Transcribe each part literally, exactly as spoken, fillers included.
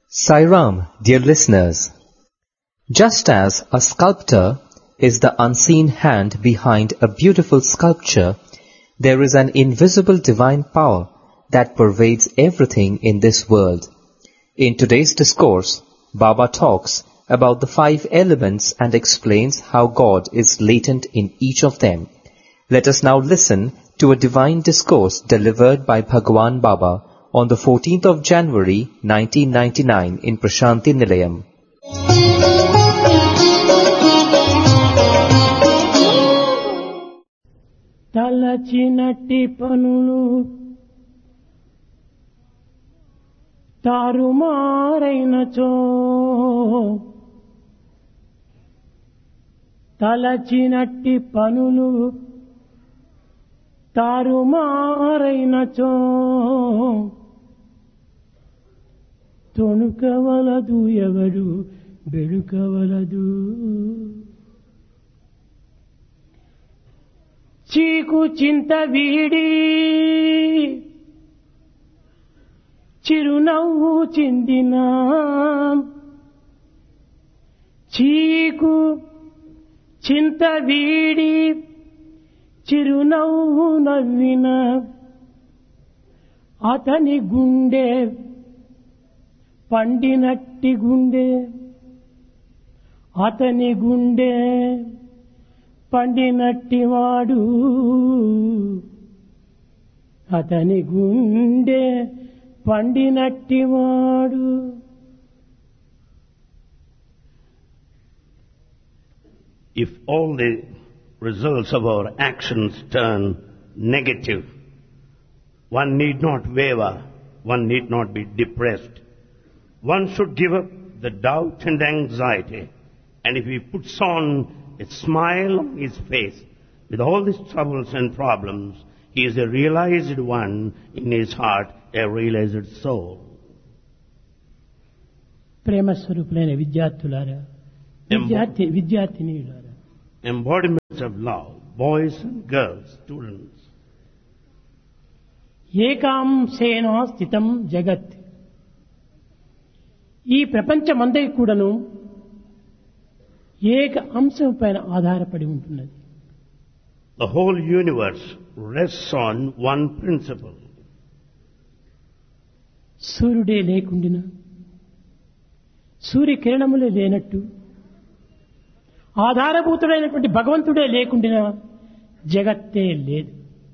Sai Ram, dear listeners, just as a sculptor is the unseen hand behind a beautiful sculpture, there is an invisible divine power that pervades everything in this world. In today's discourse, Baba talks about the five elements and explains how God is latent in each of them. Let us now listen to a divine discourse delivered by Bhagwan Baba on the fourteenth of January nineteen ninety-nine in Prashanti Nilayam. తలచినట్టి పనులు తారుమారైనచో తలచినట్టి పనులు తారుమారైనచో తొణుకవలదు ఎవడు బెడుకవలదు. చీకు చింత వీడి చిరునవ్వు చిందిన చీకు చింత వీడి చిరునవ్వు నవ్విన అతని గుండె పండినట్టి గుండె అతని గుండె పండినట్టివాడు అతని గుండె పండినట్టివాడు. If all the results of our actions turn negative, one need not waver, one need not be depressed. One should give up the doubt and anxiety, and if he puts on a smile on his face with all these troubles and problems, he is a realized one in his heart, a realized soul. ప్రేమ స్వరూపులైన విద్యార్థులారా, విద్యార్థి విద్యార్థినీయులారా, embodiments of love, boys and girls, students. ఏకాంశేన స్థితం జగత్. ఈ ప్రపంచమందరి కూడాను ఏక అంశం పైన ఆధారపడి ఉంటున్నది. The whole universe rests on one principle. సూర్యుడే లేకుండినా, సూర్యకిరణములే లేనట్టు, ఆధారభూతుడైనటువంటి భగవంతుడే లేకుండినా జగత్తే లేదు.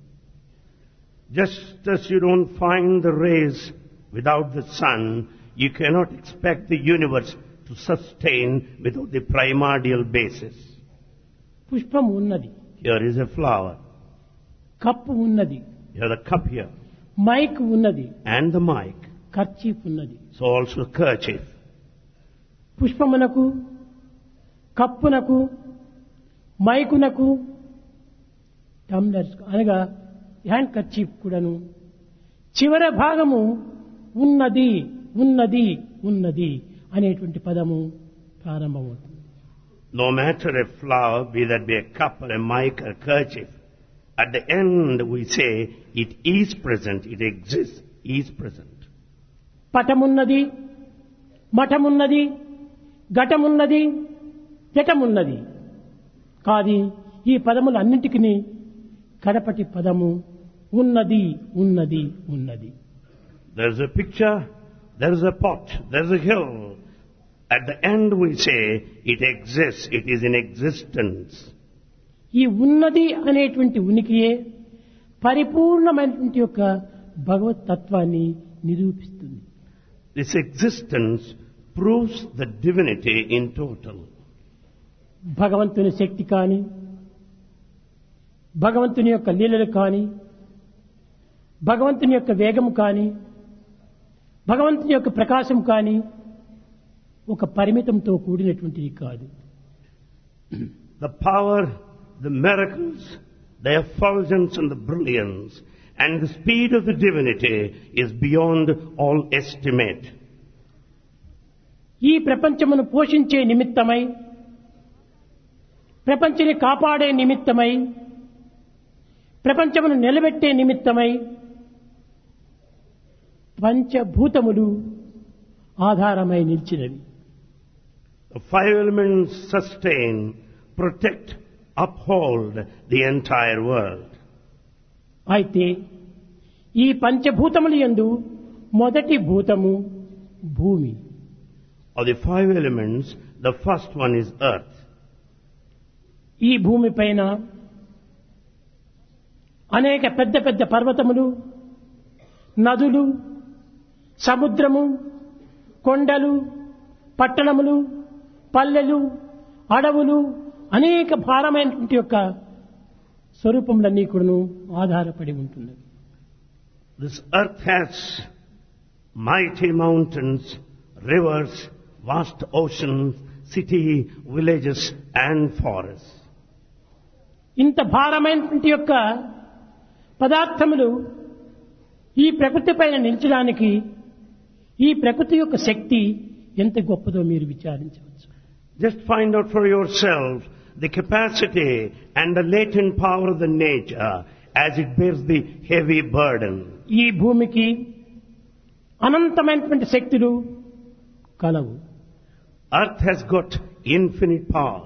Just as you don't find the rays without the sun, you cannot expect the universe to sustain without the primordial basis. పుష్పం ఉన్నది, Here is a flower. Cup ఉన్నది, You have the cup here. Mic ఉన్నది, And the mic. Kerchief ఉన్నది. So also kerchief. పుష్పమునకు, కప్పునకు, మైకునకు, tumblers అనగా hand kerchief కూడాను చివర భాగము ఉన్నది ఉన్నది ఉన్నది అనేటువంటి పదము ప్రారంభమవుతుంది. No matter a flower, be that be a cup or a mic or a kerchief, at the end we say it is present, it exists, is present. పటమున్నది, మఠమున్నది, ఘటమున్నది, జటమున్నది. కాది ఈ పదములు అన్నింటికి కడపటి పదము ఉన్నది ఉన్నది ఉన్నది. There's a picture, there's a pot, there's a hill. At the end we say it exists, it is in existence. ఈ ఉన్నది అనేటువంటి ఉనికియే పరిపూర్ణమైనటువంటి యొక్క భగవత్ తత్వాన్ని నిరూపిస్తుంది. This existence proves the divinity in total. భగవంతుని శక్తి కానీ, భగవంతుని యొక్క లీలలు కానీ, భగవంతుని యొక్క వేగము కానీ, భగవంతుని యొక్క ప్రకాశం కానీ ఒక పరిమితంతో కూడినటువంటిది కాదు. The power, the miracles, the effulgence and the brilliance and the speed of the divinity is beyond all estimate. ఈ ప్రపంచమును పోషించే నిమిత్తమై, ప్రపంచాన్ని కాపాడే నిమిత్తమై, ప్రపంచమును నిలబెట్టే నిమిత్తమై పంచభూతములు ఆధారమై నిలిచినవి. The five elements sustain, protect, uphold the entire world. అయితే ఈ పంచభూతములు యందు మొదటి భూతము భూమి. Of the five elements, the first one is earth. ఈ భూమి పైన అనేక పెద్ద పెద్ద పర్వతములు, నదులు, సముద్రము, కొండలు, పట్టణములు, పల్లెలు, అడవులు, అనేక భారమైనటువంటి యొక్క స్వరూపములన్నీ కూడాను ఆధారపడి ఉంటున్నవి. This earth has mighty mountains, rivers, vast oceans, city, villages and forests. ఇంత భారమైనటువంటి యొక్క పదార్థములు ఈ ప్రకృతి పైన నిలిచడానికి ఈ ప్రకృతి యొక్క శక్తి ఎంత గొప్పదో మీరు విచారించవచ్చు. Just find out for yourself the capacity and the latent power of the nature as it bears the heavy burden. ఈ భూమికి అనంతమైనటువంటి శక్తులు కలవు. Earth has got infinite power.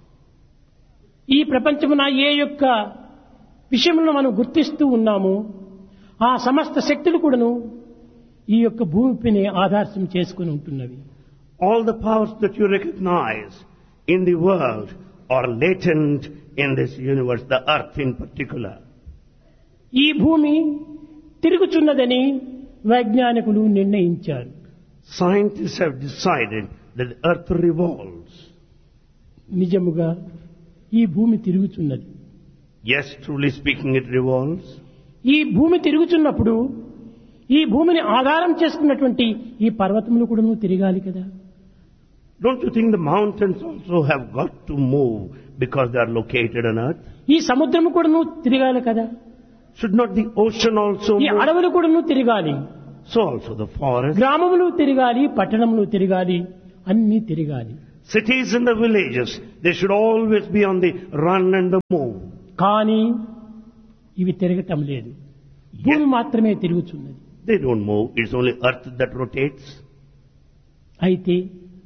ఈ ప్రపంచమున ఏ యొక్క విషయములను మనం గుర్తిస్తూ ఉన్నామో ఆ సమస్త శక్తులు కూడాను ఈ యొక్క భూమిపైనే ఆధారం చేసుకుని ఉంటున్నవి. All the powers that you recognize in the world are latent in this universe, the earth in particular. ఈ భూమి తిరుగుచున్నదని వైజ్ఞానికులు నిర్ణయించారు. Scientists have decided that the earth revolves. నిజముగా ఈ భూమి తిరుగుచున్నది. Yes, truly speaking, it revolves. ఈ భూమి తిరుగుచున్నప్పుడు ఈ భూమిని ఆధారం చేసుకున్నటువంటి ఈ పర్వతములు కూడా తిరగాలి కదా. Don't you think the mountains also have got to move because they are located on earth? ఈ సముద్రము కూడా తిరగాలి కదా. Should not the ocean also ఈ move? అడవులు కూడా తిరగాలి. So also the forest. గ్రామములు తిరగాలి, పట్టణములు తిరగాలి, అన్నీ తిరగాలి. Cities and the villages, they should always be on the run and the move. కానీ ఇవి తిరగటం లేదు. భూమి మాత్రమే తిరుగుతున్నది. They don't move. It's only earth that rotates. అయితే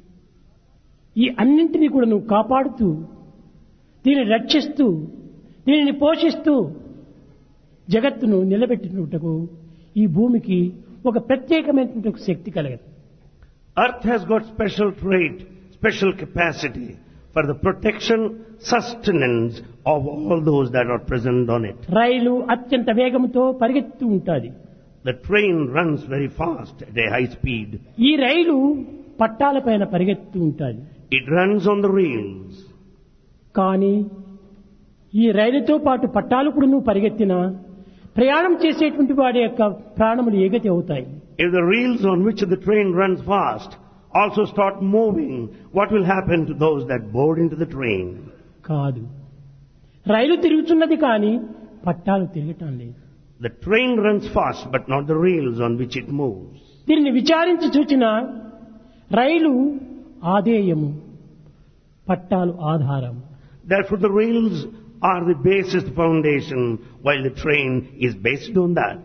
ఈ అన్నింటినీ కూడా నువ్వు కాపాడుతూ దీనిని రక్షిస్తూ దీనిని పోషిస్తూ జగత్తును నిలబెట్టినట్టుకు ఈ భూమికి ఒక ప్రత్యేకమైనటువంటి ఒక శక్తి కలగదు. Earth has got special trait, special capacity for the protection, sustenance of all those that are present on it. రైలు అత్యంత వేగంతో పరిగెత్తు ఉంటుంది. The train runs very fast at a high speed. ఈ రైలు పట్టాలపైన పరిగెత్తు ఉంటుంది. It runs on the rails. కానీ ఈ రైలుతో పాటు పట్టాలు కూడా నువ్వు పరిగెత్తినా ప్రయాణం చేసేటువంటి వాడి యొక్క ప్రాణములు ఏగతి అవుతాయి. If the rails on which the train runs fast also start moving, what will happen to those that board into the train? కాదు, రైలు తిరుగుతున్నది కానీ పట్టాలు తిరగటం లేదు. The train runs fast, but not the rails on which it moves. దీనిని విచారించి చూచిన రైలు ఆధేయము, పట్టాలు ఆధారం. Therefore the rails are the basis, the foundation, while the train is based on that.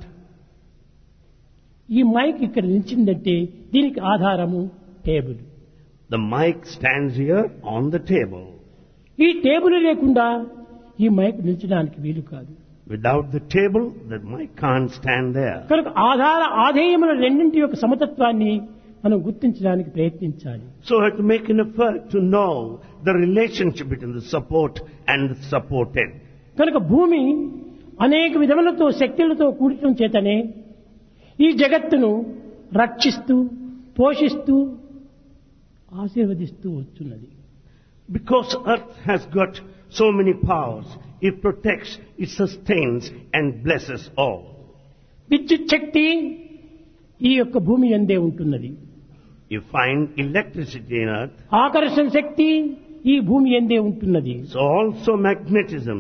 ఈ మైక్ ఇక్కడ నిలిచిందంటే దీనికి ఆధారము table. The mic stands here on the table. ఈ టేబుల్ లేకుండా ఈ మైక్ నిలిచడానికి వీలు కాదు. Without the table, the mic can't stand there. కనుక ఆధార ఆధేయముల రెండింటి యొక్క సమతత్వాన్ని మనం గుర్తించడానికి ప్రయత్నించాలి. So we have to make an effort to know the relationship between the support and the supported. కనుక భూమి అనేక విధములతో శక్తులతో కూడటం చేతనే ఈ జగత్తును రక్షిస్తూ పోషిస్తూ ఆశీర్వదిస్తూ వచ్చున్నది. Because earth has got so many powers, it protects, it sustains and blesses all. విద్యుత్ శక్తి ఈ యొక్క భూమి యందే ఉంటున్నది. You find electricity in earth. ఆకర్షణ శక్తి ఈ భూమి యందే ఉంటున్నది. So also magnetism.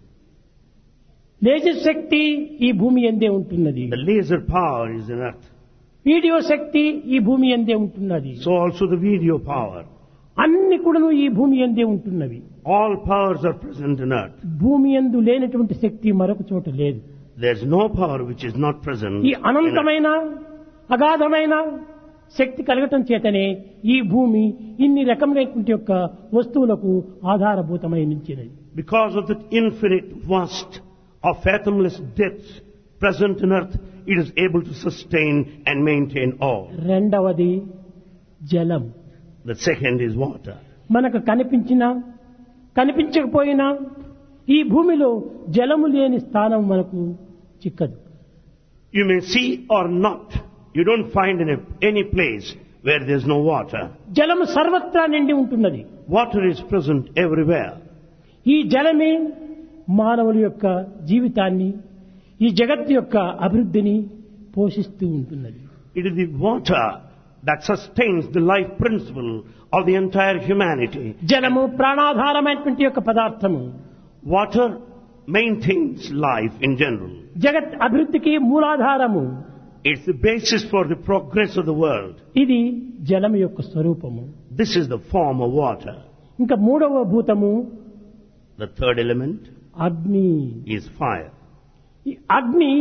లేజర్ శక్తి ఈ భూమి యందే ఉంటున్నది. The laser power is in earth. Video శక్తి ఈ భూమి యందే ఉంటున్నది. So also the video power. అన్ని కూడాను ఈ భూమి యందే ఉంటున్నవి. All powers are present in earth. భూమి యందు లేనటువంటి శక్తి మరొక చోట లేదు. There's no power which is not present ఈ in earth. అనంతమైన అగాధమైన శక్తి కలగటం చేతనే ఈ భూమి ఇన్ని రకమైనటువంటి యొక్క వస్తువులకు ఆధారభూతమై నిలిచినది. Because of the infinite vast of fathomless depths present in earth, it is able to sustain and maintain all. రెండవది జలం. The second is water. మనకు కనిపించినా కనిపించకపోయినా ఈ భూమిలో జలము లేని స్థానం మనకు చిక్కదు. You may see or not, you don't find in a, any place where there is no water. జలము సర్వత్రా నిండి ఉంటున్నది. Water is present everywhere. ఈ జలమే మానవుల యొక్క జీవితాన్ని, ఈ జగత్తు యొక్క అభివృద్ధిని పోషిస్తూ ఉంటున్నది. It is the water that sustains the life principle of the entire humanity. జలము ప్రాణాధారమైనటువంటి యొక్క పదార్థము. Water maintains life in general. జగత్ అభివృద్ధికి మూలాధారము. It's the basis for the progress of the world. ఇది జలము యొక్క స్వరూపము. This is the form of water. ఇంకా మూడవ భూతము The third element అగ్ని. is fire. ఈ అగ్ని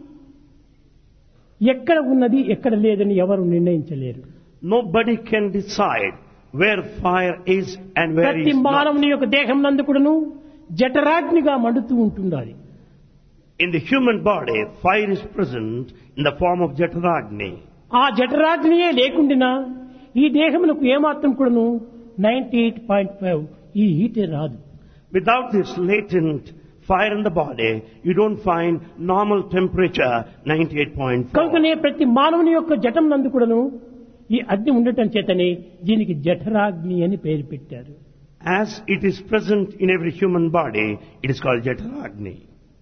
ఎక్కడ ఉన్నది ఎక్కడ లేదని ఎవరు నిర్ణయించలేరు. Nobody can decide where fire is and where ప్రతి it is not. మానవుని యొక్క దేహం నందుకుడును జఠరాగ్నిగా మండుతూ ఉంటుండాలి. In the human body, fire is present in the form of Jataragni. ఆ జఠరాగ్నియే లేకుండినా ఈ దేహమునకు ఏమాత్రం కూడాను నైన్టీ ఎయిట్ పాయింట్ ఫైవ్ ఈ హీటే రాదు. Without this latent fire in the body, you don't find normal temperature ninety-eight point four. కనుకనే ప్రతి మానవుని యొక్క జఠం నందు కూడాను ఈ అగ్ని ఉండటం చేతనే దీనికి జఠరాగ్ని అని పేరు పెట్టారు. As it is present in every human body, it is called Jataragni.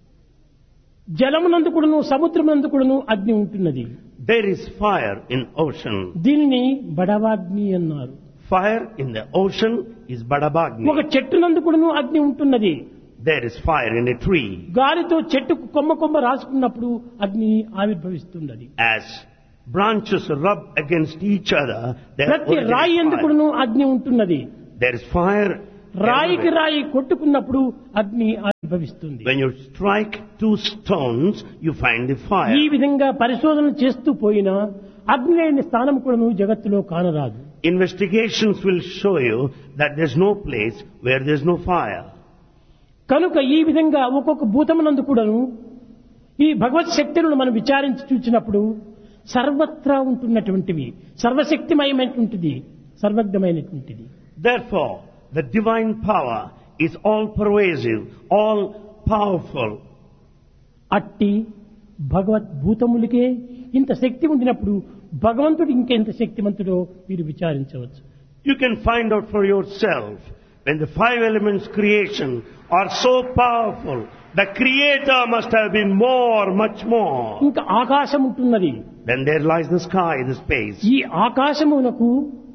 జలమునందు కూడాను సముద్రమునందు కూడాను అగ్ని ఉంటున్నది. There is fire in ocean. దీనిని బడవాగ్ని అన్నారు. Fire in the ocean is ఒక Badabagni. చెట్టునందు కూడాను అగ్ని ఉంటున్నది. There is fire in a tree. గాలితో చెట్టుకు కొమ్మ కొమ్మ రాసుకున్నప్పుడు అగ్ని ఆవిర్భవిస్తున్నది. As branches rub against each other, there ప్రతి రాయి originates ఎందు fire. కూడాను అగ్ని ఉంటున్నది. There is fire. రాయికి everywhere. రాయి కొట్టుకున్నప్పుడు అగ్ని ఆవిర్భవిస్తుంది. When you strike two stones, you find the fire. ఈ విధంగా పరిశోధన చేస్తూ పోయినా అగ్ని లేని స్థానం కూడాను జగత్తులో కానరాదు. Investigations will show you that there's no place where there's no fire. కనుక ఈ విధంగా ఒక్కొక్క భూతమునందు కూడాను ఈ భగవత్ శక్తులను మనం విచారించి చూసినప్పుడు సర్వత్రా ఉంటున్నటువంటివి, సర్వశక్తిమయమైనటువంటిది, సర్వజ్ఞమైనటువంటిది. Therefore, the divine power is all pervasive, all powerful. అట్టి భగవత్ భూతములకే ఇంత శక్తి ఉండినప్పుడు భగవంతుడు ఇంకెంత శక్తిమంతుడో మీరు విచారించవచ్చు. You can find out for yourself when the five elements creation are so powerful, the creator must have been more, much more. ఇంకా ఆకాశం ఉంటున్నది. Then there lies the sky, the space. ఈ ఆకాశమునకు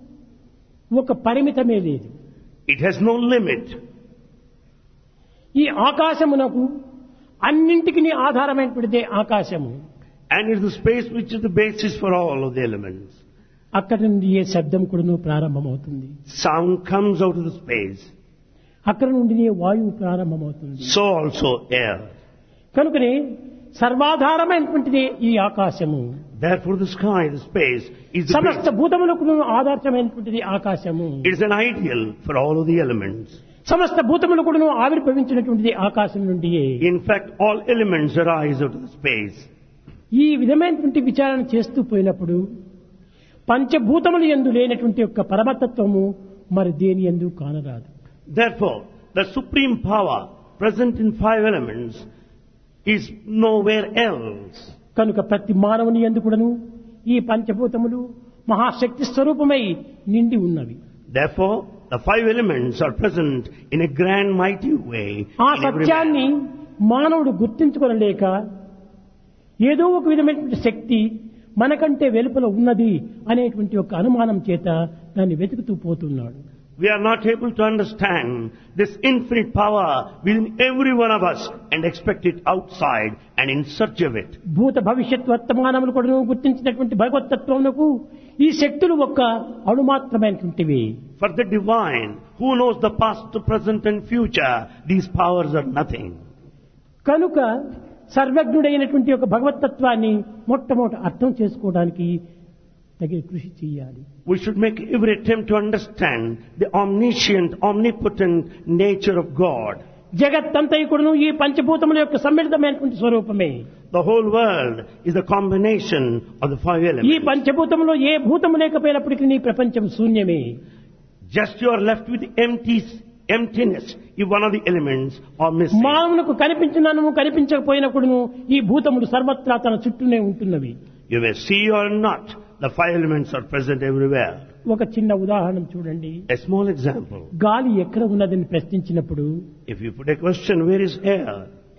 ఒక పరిమితమే లేదు. It has no limit. ఈ ఆకాశమునకు అన్నింటికి ఆధారమైనటువంటిదే ఆకాశము. And it's the space which is the basis for all of the elements. అక్కడి నుండి ఏ శబ్దం కూడాను ప్రారంభమవుతుంది. Sound comes out of the space. అక్కడి నుండి వాయువు ప్రారంభమవుతుంది. So also air. కనుకనే సర్వాధారమైనటువంటిదే ఈ ఆకాశము. Therefore the sky, the space, is the సమస్త basis. భూతములకు ఆధారమైనటువంటిది ఆకాశము. It is an ideal for all of the elements. సమస్త భూతములకు ఆవిర్భవించినటువంటిది ఆకాశం నుండియే. In fact, all elements arise out of the space. ఈ విధమైనటువంటి విచారణ చేస్తూ పోయినప్పుడు పంచభూతములు యందు లేనటువంటి యొక్క పరమతత్వము మరి దేని యందు కానరాదు. Therefore, the supreme power present in five elements is nowhere else. కనుక ప్రతి మానవుని యందు కూడాను ఈ పంచభూతములు మహాశక్తి స్వరూపమై నిండి ఉన్నవి. Therefore, the five elements are present in a grand mighty way. ఆ in every సత్యాన్ని man. మానవుడు గుర్తించుకొనలేక ఏదో ఒక విధమైనటువంటి శక్తి మనకంటే వెలుపల ఉన్నది అనేటువంటి ఒక అనుమానం చేత దాన్ని వెతుకుతూ పోతున్నాడు. We are not able to understand this infinite power within every one of us and expect it outside and in search of it. భూత భవిష్యత్ వర్తమానములు కూడా గుర్తించినటువంటి భగవతత్వమునకు ఈ శక్తులు ఒక్క అణుమాత్రమైనటువంటివి. For the divine, who knows the past, the present and future, these powers are nothing. కనుక సర్వజ్ఞుడైనటువంటి ఒక భగవతత్వాన్ని మొట్టమొదట అర్థం చేసుకోవడానికి తగిన కృషి చేయాలి. We should make every attempt to understand the omniscient, omnipotent nature of God. జగత్తంతైకుడును ఈ పంచభూతముల యొక్క సమ్మిళితమైనటువంటి స్వరూపమే. The whole world is a combination of the five ఈ elements. పంచభూతములో ఏ భూతము లేకపోయినప్పటికీ నీ ప్రపంచం శూన్యమే. Just you are left with empty, emptiness if one of the elements are missing. మానవులకు కనిపించినను కనిపించకపోయినప్పుడును ఈ భూతములు సర్వత్రా తన చుట్టూనే ఉంటున్నవి. You may see or not, the five elements are present everywhere. ఒక చిన్న ఉదాహరణ చూడండి. A small example. గాలి ఎక్కడ ఉన్నదని ప్రశ్నించినప్పుడు If you put a question, where is air?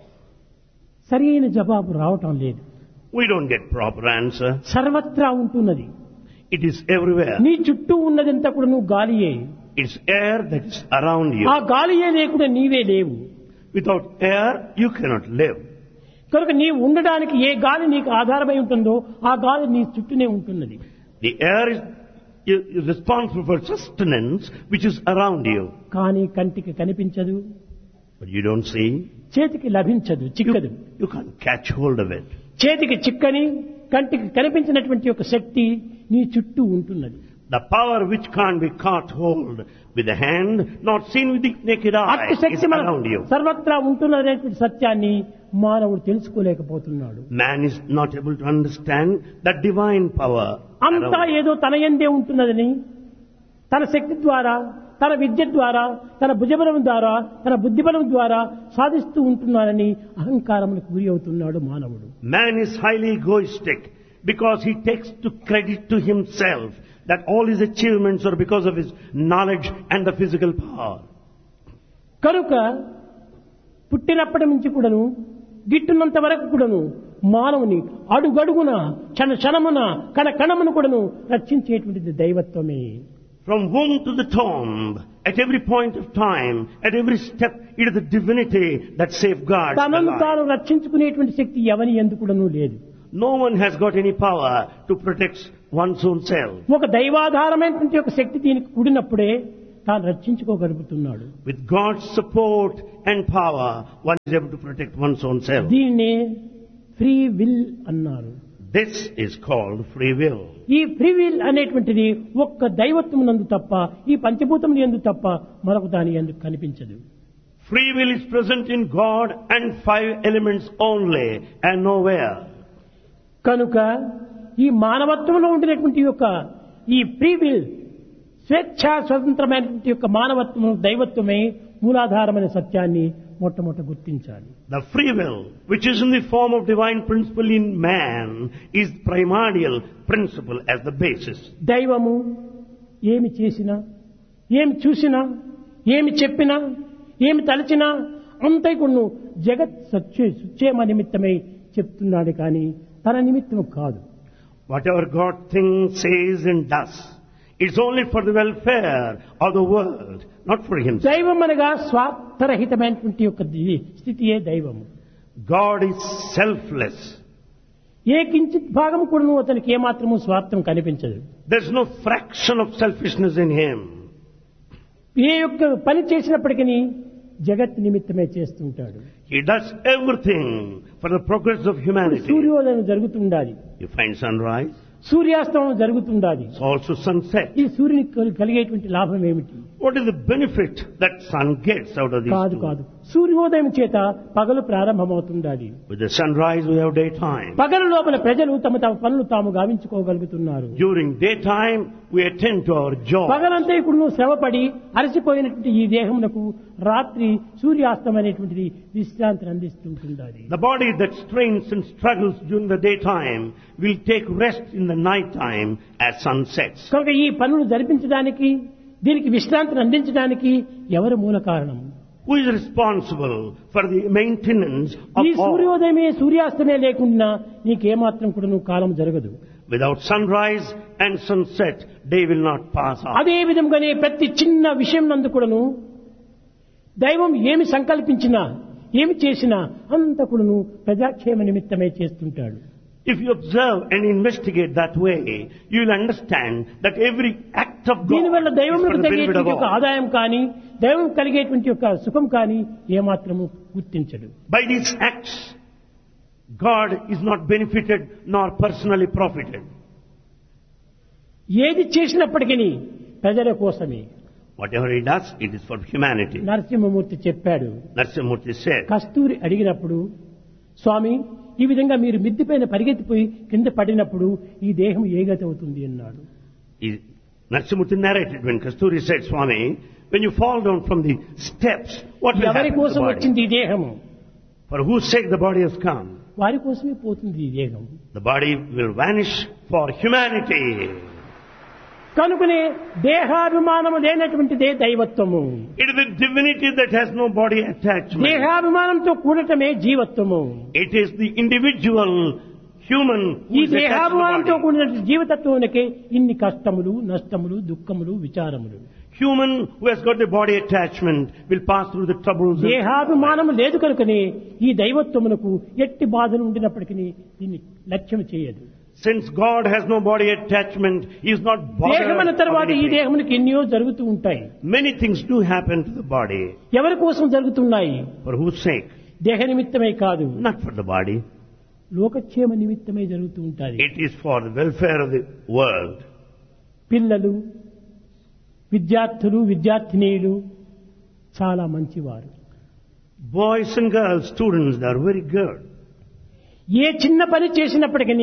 సరైన జవాబు రావటం లేదు. We don't get proper answer. సర్వత్రా ఉంటున్నది. It is everywhere. నీ చుట్టూ ఉన్నదంతా కూడా నువ్వు గాలియే. It's air that is around you. ఆ గాలియే లేకుండా నీవే లేవు. Without air, you cannot live. కనుక నీవు ఉండడానికి ఏ గాలి నీకు ఆధారమై ఉంటుందో ఆ గాలి నీ చుట్టూనే ఉంటున్నది. The air is, is responsible for sustenance, which is around you. కానీ కంటికి కనిపించదు, But you don't see. చేతికి లభించదు, చిక్కదు. You can't catch hold of it. చేతికి చిక్కని కంటికి కనిపించినటువంటి ఒక శక్తి నీ చుట్టూ ఉంటున్నది. The power which can't be caught hold with the hand, not seen with the naked eye, అట్టి is శక్తి మన around you. సర్వత్రా ఉంటున్నదనేటువంటి సత్యాన్ని మానవుడు తెలుసుకోలేకపోతున్నాడు. Man is not able to understand that divine power అంతా around you. ఏదో తన యందే ఉంటున్నదని తన శక్తి ద్వారా, తన విద్య ద్వారా, తన భుజబలం ద్వారా, తన బుద్ధిబలం ద్వారా సాధిస్తూ ఉంటున్నానని అహంకారములకు గురి అవుతున్నాడు మానవుడు. Man is highly egoistic because he takes to credit to himself that all his achievements are because of his knowledge and the physical power. కనుక పుట్టినప్పటి నుంచి కూడాను గిట్టున్నంత వరకు కూడాను మానవుని అడుగడుగున క్షణ క్షణమున కణ కణమును కూడాను రక్షించేటువంటిది దైవత్వమే. From womb to the tomb, at every point of time, at every step, it is the divinity that safeguards the తనను తాను life. రక్షించుకునేటువంటి శక్తి ఎవని ఎందుకు కూడాను లేదు. No one has got any power to protect one's own self. ఒక దైవాధారమైనటువంటి ఒక శక్తి దీనికి కూడినప్పుడే తాను రక్షించుకోగలుగుతున్నాడు. With God's support and power, one is able to protect one's own self. దీన్నే ఫ్రీ విల్ అన్నారు. This is called free will. ఈ free will అనేటువంటిది ఒక్క దైవత్వం నందు తప్ప, ఈ పంచభూతములు యందు తప్ప మరొక దాని యందు కనిపించదు. Free will is present in God and five elements only and nowhere. కనుక ఈ మానవత్వంలో ఉండినటువంటి యొక్క ఈ ఫ్రీ విల్, స్వేచ్ఛ స్వతంత్రమైనటువంటి యొక్క మానవత్వం దైవత్వమే మూలాధారమైన సత్యాన్ని మొట్టమొదట గుర్తించాలి. The free will, which is in the form of divine principle in man, is primordial principle as the basis. దైవము ఏమి చేసినా, ఏమి చూసినా, ఏమి చెప్పినా, ఏమి తలచినా అంతైకును జగత్ సత్య సుక్షేమ నిమిత్తమై చెప్తున్నాడు కానీ తన నిమిత్తము కాదు. Whatever God thinks, says and does, it's only for the welfare of the world, not for himself. దైవం అనగా స్వార్థరహితమైనటువంటి యొక్క స్థితియే దైవము. God is selfless. ఏ కించిత్ భాగం కూడాను అతనికి ఏమాత్రము స్వార్థం కనిపించదు. There's no fraction of selfishness in him. ఏ యొక్క పని చేసినప్పటికీ జగత్ నిమిత్తమే చేస్తుంటాడు. He does everything for the progress of humanity. సూర్యోదయం జరుగుతుండాలి, You find sunrise, సూర్యాస్తమం జరుగుతుండాలి. it's also sunset. ఈ సూర్యునికి కలిగేటువంటి లాభం ఏమిటి? What is the benefit that sun gets out of these కాదు two? కాదు సూర్యోదయం చేత పగలు ప్రారంభమవుతుండాలి. With the sunrise we have daytime. పగలు లోపల ప్రజలు తమ తమ పనులు తాము గావించుకోగలుగుతున్నారు. During daytime we attend to our job. పగలంతా ఇప్పుడు నువ్వు శ్రమపడి అలసిపోయినటువంటి ఈ దేహమునకు రాత్రి సూర్యాస్తమనేటువంటిది విశ్రాంతిని అందిస్తుంటుంది. The body that strains and struggles during the daytime will take rest in the night time as sun sets. కనుక ఈ పనులు జరిపించడానికి, దీనికి విశ్రాంతిని అందించడానికి ఎవరు మూల కారణం? Who is responsible for the maintenance of ఈ all? సూర్యోదయమే సూర్యాస్తమే లేకుండా నీకేమాత్రం కూడా నువ్వు కాలం జరగదు. Without sunrise and sunset, day will not pass on. అదే విధంగానే ప్రతి చిన్న విషయం నందు కూడాను దైవం ఏమి సంకల్పించినా, ఏమి చేసినా అంత కూడాను ప్రజాక్షేమ నిమిత్తమే చేస్తుంటాడు. If you observe and investigate that way, you will understand that every act of God దీనివల్ల is for దైవములకు the benefit కలిగేటువంటి of యొక్క all. ఆదాయం కానీ, దైవం కలిగేటువంటి యొక్క సుఖం కానీ ఏమాత్రము గుర్తించడు. By these acts, God is not benefited nor personally profited. ఏది చేసినప్పటికీ ప్రజల కోసమే. Whatever he does, it is for humanity. Narasimhamurthy చెప్పాడు. Narasimhamurti said, కస్తూరి అడిగినప్పుడు, స్వామి ఈ విధంగా మీరు మిద్దిపైన పరిగెత్తిపోయి కింద పడినప్పుడు ఈ దేహం ఏ గతి అవుతుంది అన్నాడు. he, Narasimhamurti narrated when Kasturi said, Swami, when you fall down from the steps, what will ఎవరి happen to కోసం the body? వచ్చింది ఈ దేహము? For whose sake the body has come? వారి కోసమే పోతుంది ఈ దేహం. The body will vanish for humanity. కనుకనే దేహాభిమానము లేనటువంటిదే దైవత్వము. It is the divinity that has no body attachment. దేహాభిమానంతో కూడటమే జీవత్వము. It is the individual human ఈ who is attached to దేహాభిమానంతో the body. కూడిన జీవితత్వానికే ఇన్ని కష్టములు, నష్టములు, దుఃఖములు, విచారములు. Human who has got the body attachment will pass through the troubles. and- దేహాభిమానము లేదు కనుకనే ఈ దైవత్వమునకు ఎట్టి బాధలు ఉండినప్పటికీ దీన్ని లక్ష్యం చేయదు. Since God has no body attachment, He is not bothered. దేహమైన of తర్వాత ఈ anything. దేహమునికి ఎన్నో జరుగుతూ ఉంటాయి. Many things do happen to the body. ఎవరి కోసం జరుగుతున్నాయి? For whose sake? దేహ నిమిత్తమే కాదు, Not for the body. లోకక్షేమ నిమిత్తమే జరుగుతూ ఉంటాయి. It is for the welfare of the world. పిల్లలు, విద్యార్థులు, విద్యార్థినీలు చాలా మంచివారు. Boys and girls, students, they are very good. ఏ చిన్న పని చేసినప్పటికీ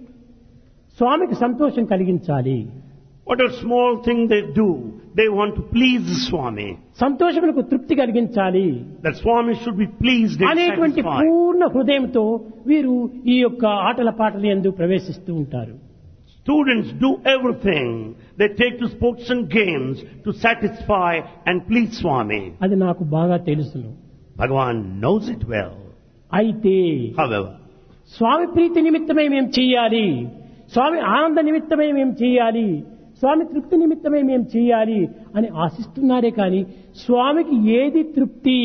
స్వామికి సంతోషం కలిగించాలి. Whatever small thing they do, they want to please the Swami. సంతోషములకు తృప్తి కలిగించాలి That Swami should be pleased and అనేటువంటి satisfied. పూర్ణ హృదయంతో వీరు ఈ యొక్క ఆటల పాటల యందు ప్రవేశిస్తూ ఉంటారు. Students do everything. They take to sports and games to satisfy and please Swami. అది నాకు బాగా తెలుసును. Bhagavan knows it well. అయితే However, స్వామి ప్రీతి నిమిత్తమే మేము చెయ్యాలి, స్వామి ఆనంద నిమిత్తమే మేము చెయ్యాలి, స్వామి తృప్తి నిమిత్తమే మేము చెయ్యాలి అని ఆశిస్తున్నారే కానీ స్వామికి ఏది తృప్తి,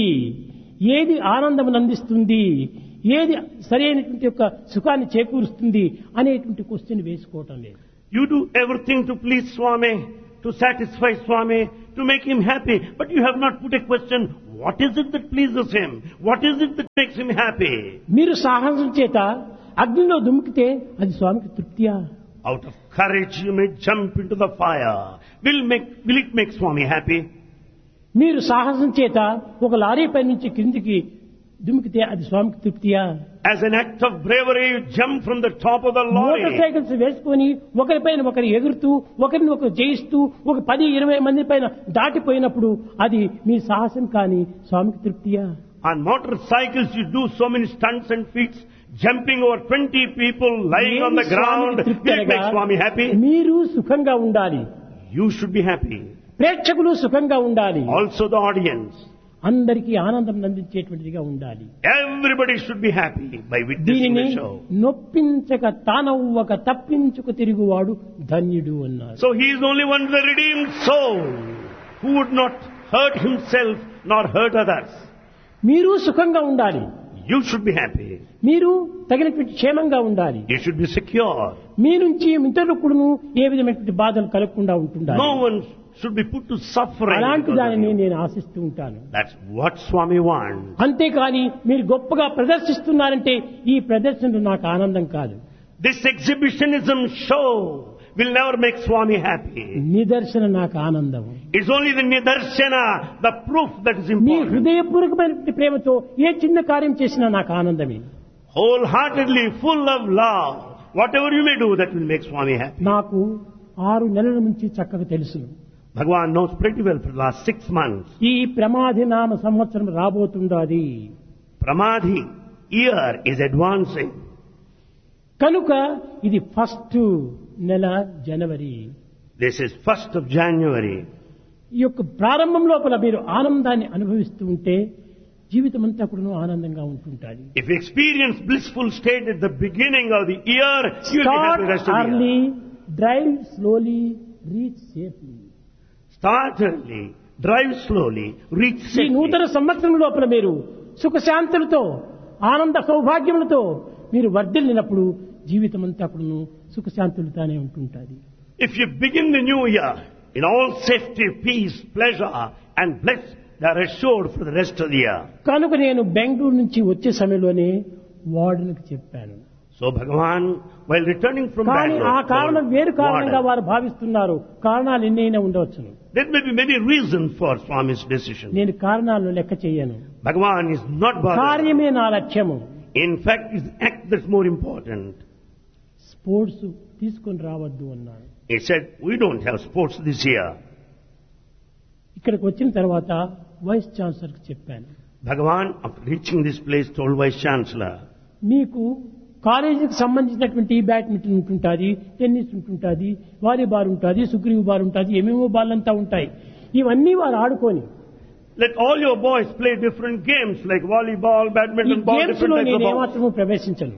ఏది ఆనందం అందిస్తుంది, ఏది సరైనటువంటి యొక్క సుఖాన్ని చేకూరుస్తుంది అనేటువంటి క్వశ్చన్ వేసుకోవటం లేదు. you do everything to please Swami, to satisfy Swami, to make him happy, but you have not put a question, what is it that pleases him? What is it that makes him happy? మీరు సాహసం చేత అగ్నిలో దుమికితే అది స్వామికి తృప్తియా? Out of courage you may jump into the fire. Will make will it make Swami happy? మీరు సాహసం చేత ఒక లారీ పై నుంచి కిందికి దుమికితే అది స్వామికి తృప్తియా? As an act of bravery you jump from the top of the motor lorry. Cycles వేసుకొని ఒకరిపైన ఒకరు ఎగురుతూ ఒకరిని ఒకరు జయిస్తూ ఒక పది ఇరవై మంది పైన దాటిపోయినప్పుడు అది మీ సాహసం కానీ స్వామికి తృప్తియా? On motorcycles you do so many stunts and feats, jumping over twenty people lying on the ఏది ground. స్వామికి తృప్తి Will it make అనగా Swami happy? మీరు సుఖంగా ఉండాలి, You should be happy. ప్రేక్షకులు సుఖంగా ఉండాలి, Also the audience. అందరికీ ఆనందం అందించేటువంటిదిగా ఉండాలి. Everybody should be happy by witnessing దీనిని the show. నొప్పించక తానవ్వక తప్పించుకు తిరుగువాడు ధన్యుడు అన్నారు. So he is only one the redeemed soul who would not hurt himself nor hurt others. మీరు సుఖంగా ఉండాలి, You should be happy. మీరు తగినటువంటి క్షేమంగా ఉండాలి, You should be secure. మీ నుంచి ఇతరులకు కూడాను ఏ విధమైనటువంటి బాధలు కలగకుండా ఉంటుండాలి. No one should be put to suffering. అలాంటి because of దానిని you. నేను ఆశిస్తూ ఉంటాను. That's what Swami wants. అంతేకాని మీరు గొప్పగా ప్రదర్శిస్తున్నారంటే ఈ ప్రదర్శన నాకు ఆనందం కాదు. This exhibitionism show will never make Swami happy. నిదర్శన నాకు ఆనందం. It's only the nidarshana, the proof that is me important. హృదయపూర్వకమైనటువంటి ప్రేమతో ఏ చిన్న కార్యం చేసినా నాకు ఆనందమే. Wholeheartedly, full of love. Whatever you may do, that will make Swami happy. నాకు ఆరు నెలల నుంచి చక్కగా తెలుసు. Bhagavan knows pretty well for the last six months. ఈ ప్రమాధి నామ సంవత్సరం రాబోతుండాది Pramadhi year is advancing. కనుక ఇది ఫస్ట్ నెల జనవరి. This is first of January. ఈ యొక్క ప్రారంభం లోపల మీరు ఆనందాన్ని అనుభవిస్తూ ఉంటే జీవితం అంతా కూడా ఆనందంగా ఉంటుంటాది. If you experience blissful state at the beginning of the year, you will be happy the rest of the year. early, drive slowly, reach safely. Start early, drive slowly, reach ఈ safely. నూతన సంవత్సరం లోపల మీరు సుఖశాంతులతో ఆనంద సౌభాగ్యములతో మీరు వర్ధిల్లినప్పుడు జీవితం అంతా కూడా సుఖశాంతులతోనే ఉంటుంటాది. If you begin the new year in all safety, peace, pleasure and bliss, they are assured for the rest of the year. కనుక నేను బెంగళూరు నుంచి వచ్చే సమయంలోనే వార్డునికి చెప్పాను, So Bhagavan, while returning from కానీ ఆ Bangalore, కారణం వేరు కారణంగా told వారు భావిస్తున్నారు. కారణాలు ఎన్నైనా ఉండవచ్చును. there may be many reasons for Swami's decision. నేను కారణాలను లెక్క చేయను. Bhagavan is not bothered. కార్యమే నా లక్ష్యము. In fact, it's the act that's more important. Sports తీసుకొని రావద్దు అన్నాడు. He said, we don't have sports this year. ఇక్కడికి వచ్చిన తర్వాత వైస్ ఛాన్సలర్ కి చెప్పాను. Bhagavan, after reaching this place, told Vice Chancellor, మీకు కాలేజీకి సంబంధించినటువంటి బ్యాడ్మింటన్ ఉంటుంటుంది, టెన్నిస్ ఉంటుంటుంది, వాలీబాల్ ఉంటుంది, సుగ్రీవ్ బాల్ ఉంటుంది, ఏమేమో బాల్ అంతా ఉంటాయి. ఇవన్నీ వారు ఆడుకొని let all your boys play different games like volleyball, ఈ badminton, ball, గేమ్స్ different లో types నేను of balls. ఏమాత్రము ప్రవేశించను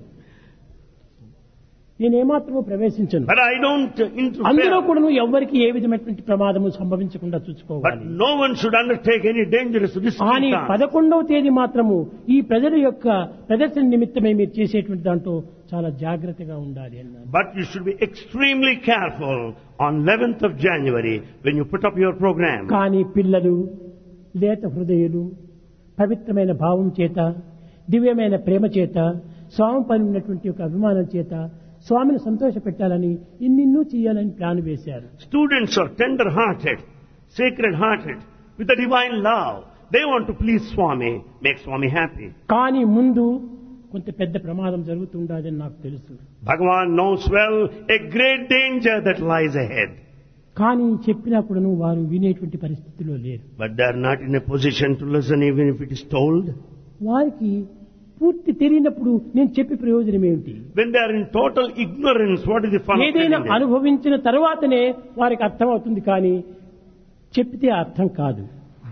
నేను ఏమాత్రము ప్రవేశించను But I don't uh, అందులో interfere. కూడా నువ్వు ఎవ్వరికి ఏ విధమైనటువంటి ప్రమాదము సంభవించకుండా But చూసుకోవాలి. no one should undertake any dangerous కానీ risky task. పదకొండవ తేదీ మాత్రము ఈ ప్రజల యొక్క ప్రదర్శన నిమిత్తమే మీరు చేసేటువంటి దాంట్లో చాలా జాగ్రత్తగా ఉండాలి అన్నారు. But you should be extremely careful on eleventh of January when you put up your program. కానీ పిల్లలు లేత హృదయులు పవిత్రమైన భావం చేత దివ్యమైన ప్రేమ చేత స్వామి పని ఉన్నటువంటి ఒక అభిమానం చేత స్వామిని సంతోష పెట్టాలని ఇన్నిన్నూ చేయాలని ప్లాన్ వేశారు. Students are tender-hearted, sacred-hearted, with a divine love. They want to please Swami, make Swami happy. కానీ ముందు కొంత పెద్ద ప్రమాదం జరుగుతుండదని నాకు తెలుసు. Bhagavan knows well a great danger that lies ahead. కానీ చెప్పినా కూడాను వారు వినేటువంటి పరిస్థితిలో లేరు. But they are not in a position to listen even if it is told. వారికి పూర్తి తెలియనప్పుడు నేను చెప్పి ప్రయోజనం ఏమిటి? When they are in total ignorance, what is the fun of ఏదైనా telling them? అనుభవించిన తర్వాతనే వారికి అర్థం అవుతుంది, కానీ చెప్తే అర్థం కాదు.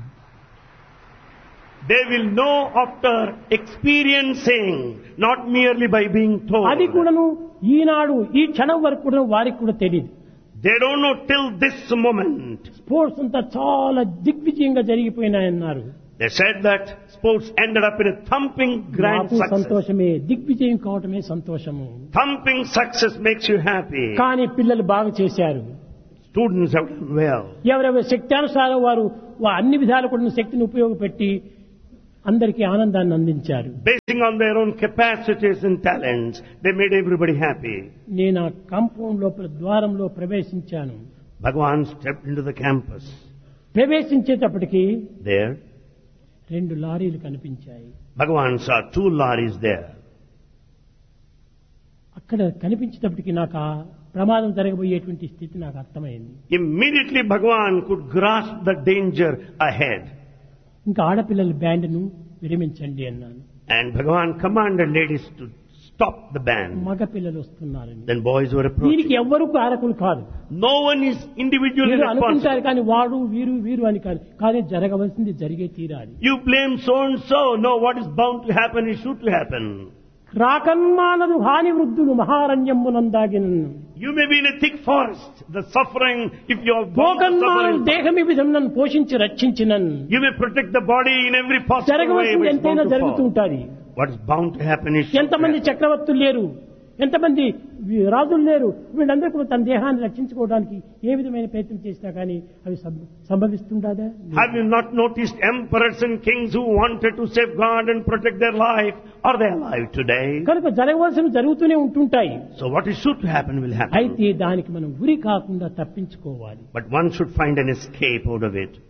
They will know after experiencing, not merely by being told. అది కూడాను ఈనాడు ఈ క్షణం వరకు కూడా వారికి కూడా తెలియదు. They don't know till this moment. Sports అంతా చాలా దిగ్విజయంగా జరిగిపోయినాయన్నారు. They said that sports ended up in a thumping grand నాకు success. సంతోషమే, దిగ్విజయం కావటమే సంతోషము. Thumping success makes you happy. కానీ పిల్లలు బాగా చేశారు. Students have done well. ఎవరెవరి శక్త్యానుసారం వారు వా- అన్ని విధాలు కూడా శక్తిని ఉపయోగపెట్టి అందరికీ ఆనందాన్ని అందించారు. Basing on their own capacities and talents, they made everybody happy. నేను ఆ కాంపౌండ్ లోపల ద్వారంలో ప్రవేశించాను. Bhagavan stepped into the campus. ప్రవేశించేటప్పటికి There, రెండు లారీలు కనిపించాయి. Bhagavan saw two lorries there. అక్కడ కనిపించేటప్పటికి నాకు ఆ ప్రమాదం జరగబోయేటువంటి స్థితి నాకు అర్థమైంది. Immediately Bhagavan could grasp the danger ahead. ఇంకా ఆడపిల్లల బ్యాండ్ను విరమించండి అన్నాను. And Bhagavan commanded ladies to stop the band. మగ పిల్లలు వస్తున్నారని. Then boys were దీనికి approaching. ఎవ్వరూ కారకులు కాదు. No one is individually మీరు అనుకుంటారు responsible. కానీ వాడు వీరు వీరు అని కాదు, కానీ జరగవలసింది జరిగే తీరాలి. You blame so and so. No, what is bound to happen is sure to happen. రాకన్మానదు హాని వృద్ధులు మహారణ్యమునందాగినను. You may be in a thick forest, the suffering, if you are bound to భోగన్మానం suffer, దేహమి విధం నన్ను పోషించి రక్షించినన్. you may protect the body in every possible way, జరగవలసింది but it's ఎంతైనా bound to జరుగుతూ fall. ఉంటుంది. What is bound to happen is sure to ఎంతమంది happen. చక్రవర్తులు లేరు, ఎంతమంది రాజులు లేరు, వీళ్ళందరూ కూడా తన దేహాన్ని రక్షించుకోవడానికి ఏ విధమైన ప్రయత్నం చేసినా కానీ అవి సం- సంభవిస్తుండదా? Have you not noticed emperors and kings who wanted to safeguard and protect their life? Are they alive today? కనుక జరగవలసినవి జరుగుతూనే ఉంటుంటాయి. So what is sure to happen will happen. అయితే దానికి మనం గురి కాకుండా తప్పించుకోవాలి. But one should find an escape out of it.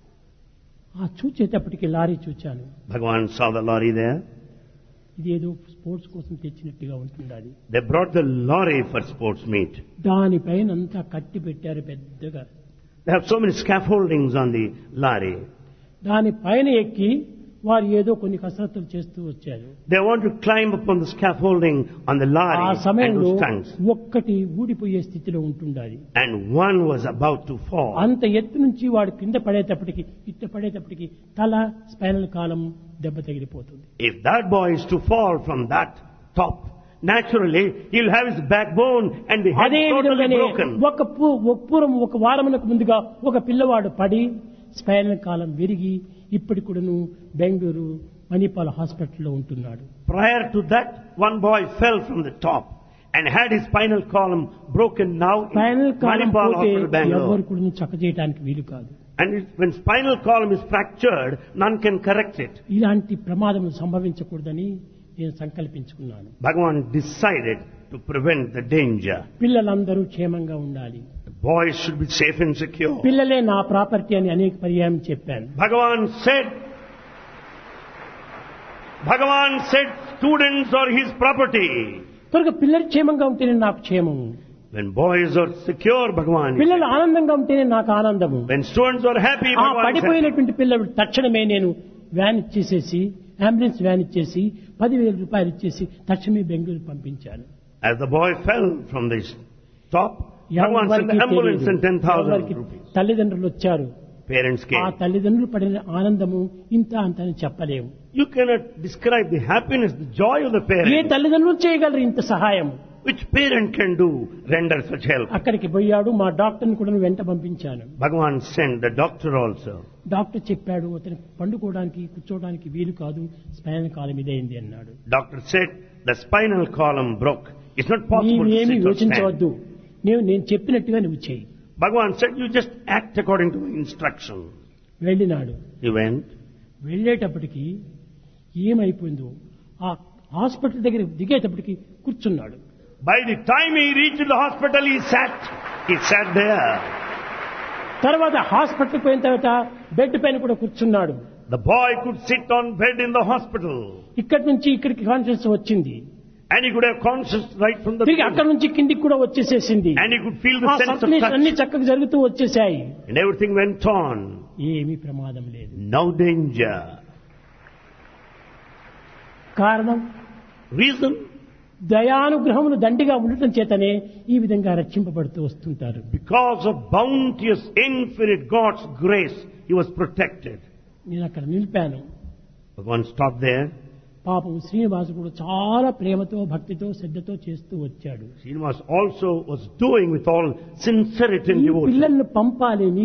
ఆ చూచేటప్పటికి లారీ చూచాను. Bhagavan saw the lorry there. ఇదేదో స్పోర్ట్స్ కోసం తెచ్చినట్టుగా ఉంటుంది. అది They brought the lorry for sports meet. దానిపైన అంతా కట్టి పెట్టారు పెద్దగా. They have so many scaffoldings on the lorry. దానిపైన ఎక్కి వారు ఏదో కొన్ని కసరత్తులు చేస్తూ వచ్చారు. They want to climb upon the scaffolding on the ఆ lorry and సమయంలో do stunts. ఒక్కటి ఊడిపోయే స్థితిలో ఉంటుండాలి. And one was about to fall. అంత ఎత్తు నుంచి వాడు కింద పడేటప్పటికి ఇట్ట పడేటప్పటికి తల స్పైనల్ కాలం దెబ్బ తగిలిపోతుంది. If that boy is to fall from that top, naturally he'll have his backbone and the head అదే totally విధంగానే broken. ఒక పూ- ఒక పూర్వం ఒక వారమునకు ముందుగా ఒక పిల్లవాడు పడి స్పైనల్ కాలం విరిగి ఇప్పటి కూడాను బెంగళూరు మణిపాల్ హాస్పిటల్లో ఉంటున్నాడు. Prior to that, one boy fell from the top and had his spinal column broken now in spinal column Manipal పోతే Hospital, Bangalore. ఎవరు కూడా చక్క చేయడానికి వీలు కాదు. And it, when spinal column is fractured, none can correct it. ఇలాంటి ప్రమాదం సంభవించకూడదని నేను సంకల్పించుకున్నాను. Bhagavan decided to prevent the danger. పిల్లలందరూ క్షేమంగా ఉండాలి. The boys should be safe and secure. పిల్లలే నా ప్రాపర్టీ అని అనేక పర్యాయం చెప్పాను. Bhagavan said, Bhagavan said students are his property. కనుక పిల్లలు క్షేమంగా ఉంటేనే నాకు క్షేమము. When boys are secure, Bhagavan. పిల్లలు ఆనందంగా ఉంటేనే నాకు ఆనందము. When students are happy, ఆ Bhagavan is happy. పడిపోయినటువంటి పిల్లలు తక్షణమే నేను వ్యాన్ ఇచ్చేసేసి అంబులెన్స్ వ్యాన్ ఇచ్చేసి పదివేల రూపాయలు ఇచ్చేసి తక్షణమే బెంగళూరు పంపించాను. As the boy fell from the top, Bhagavan sent the ambulance and ten thousand rupees. తల్లిదండ్రులు వచ్చారు. Parents ఆ came. తల్లిదండ్రులు పడిన ఆనందము ఇంత అంత అని చెప్పలేము. You cannot describe the happiness, the joy of the A parents. తల్లిదండ్రులు చేయగలరు ఇంత సహాయం? Which parent can do, render such help? అక్కడికి పోయాడు. మా డాక్టర్ని కూడా వెంట పంపించాను. Bhagavan sent the doctor also. Doctor చెప్పాడు, అతను పండుకోవడానికి కూర్చోవడానికి వీలు కాదు, స్పైనల్ కాలం ఇదైంది అన్నాడు. Doctor said the spinal column broke. It's not possible to నీవేమి sit or stand. యోచించవద్దు, నేను నేను చెప్పినట్టుగా నువ్వు చెయ్యి. Bhagavan said you just act according to my instruction. వెళ్ళినాడు. He went. వెళ్ళేటప్పటికి ఏమైపోయిందో ఆ హాస్పిటల్ దగ్గర దిగేటప్పటికి కూర్చున్నాడు. By the time he reached the hospital, he sat. He sat there. తర్వాత హాస్పిటల్ పోయిన తర్వాత బెడ్ పైన కూడా కూర్చున్నాడు. The boy could sit on bed in the hospital. ఇక్కడి నుంచి ఇక్కడికి కాన్షియస్ వచ్చింది. And he could have conscious right from the తిరిగి beginning. అక్కడి నుంచి కిందికి కూడా వచ్చేసేసింది. And he could feel the ఆ sense of సర్క్యులేషన్ అన్ని touch. చక్కగా జరుగుతూ వచ్చేసాయి. And everything went on. ఏమీ ప్రమాదం లేదు. No danger. కారణం Reason? దయానుగ్రహములు దండిగా ఉండటం చేతనే ఈ విధంగా రక్షింపబడుతూ వస్తుంటారు. Because of bounteous, infinite God's grace, he was protected. నేను అక్కడ నిలిపాను. Bhagavan stopped there. పాపం శ్రీనివాసు కూడా చాలా ప్రేమతో భక్తితో శ్రద్ధతో చేస్తూ వచ్చాడు. Srinivas also was doing with all sincerity and ఈ devotion. పిల్లల్ని పంపాలని,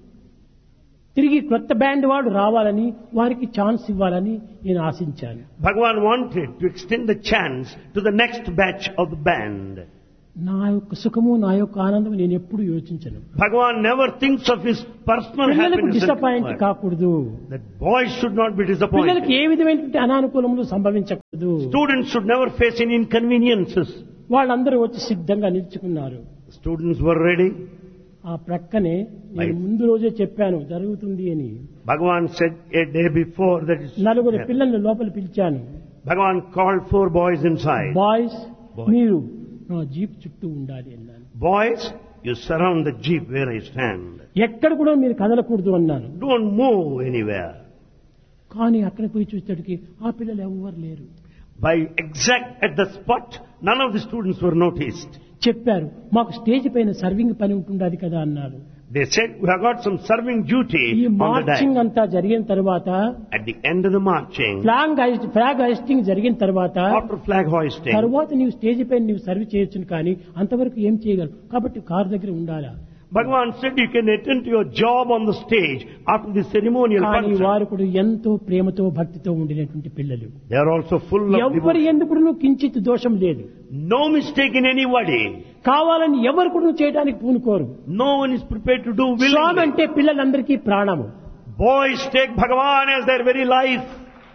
తిరిగి కొత్త బ్యాండ్ వాడు రావాలని, వారికి ఛాన్స్ ఇవ్వాలని నేను ఆశించాను. Bhagavan wanted to extend the chance to the next batch of the band. నా యొక్క సుఖము, నా యొక్క ఆనందం నేను ఎప్పుడు యోచించను. Bhagavan never thinks of his personal పిల్లలకు happiness and డిసప్పాయింట్ comfort. కాకూడదు. That boys should not be పిల్లలకి disappointed. ఏ విధమైనటువంటి అనానుకూలములు సంభవించకూడదు. Students should never face any inconveniences. వాళ్ళందరూ వచ్చి సిద్ధంగా నిలుచుకున్నారు. Students were ready. ఆ ప్రక్కనే నేను Right. ముందు రోజే చెప్పాను జరుగుతుంది అని. Bhagavan said a day before that is. నలుగురు పిల్లల్ని లోపల పిలిచాను. Bhagavan called four boys inside. Boys, Boys. మీరు నా జీప్ చుట్టూ ఉండాలి అన్నాను. Boys, you surround the jeep where I stand. ఎక్కడ కూడా మీరు కదలకూడదు అన్నాను. Don't move anywhere. కానీ అక్కడ పోయి చూసేటడికి ఆ పిల్లలు ఎవరు లేరు. By exact at the spot, none of the students were noticed. చెప్పారు, మాకు స్టేజ్ పైన సర్వింగ్ పని ఉంటుండాలి కదా అన్నారు. They said, we have got some serving duty ఈ on the మార్చింగ్ day. అంతా జరిగిన తర్వాత, At the end of the marching, flag flag హైస్టింగ్ జరిగిన తర్వాత, after flag hoisting, తర్వాత నీవు స్టేజ్ పైన నీవు సర్వ్ చేయొచ్చును, కానీ అంతవరకు ఏం చేయగలరు కాబట్టి కారు దగ్గర ఉండాలా. Bhagavan said you can attend to your job on the stage after the ceremonial కానీ function. వారు కూడా ఎంతో ప్రేమతో భక్తితో ఉండినటువంటి పిల్లలు. They are also full of ఎవరి devotion. ఎందుకు కించిత్ దోషం లేదు. No mistake in anybody. కావాలని ఎవరు కూడా చేయడానికి పూనుకోరు. No one is prepared to do Swamy willingly. అంటే పిల్లలందరికీ ప్రాణము. Boys take Bhagavan as their very life.